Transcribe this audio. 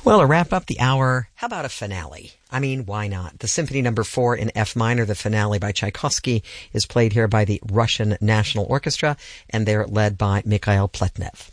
Well, to wrap up the hour, how about a finale? I mean, why not? The Symphony No. 4 in F minor, the finale by Tchaikovsky, is played here by the Russian National Orchestra, and they're led by Mikhail Pletnev.